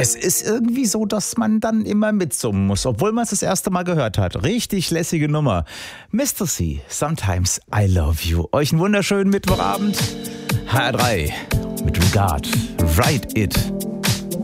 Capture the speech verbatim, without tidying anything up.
Es ist irgendwie so, dass man dann immer mitsummen muss, obwohl man es das erste Mal gehört hat. Richtig lässige Nummer. Mister C, Sometimes I Love You. Euch einen wunderschönen Mittwochabend. H R drei mit Regard. Write It.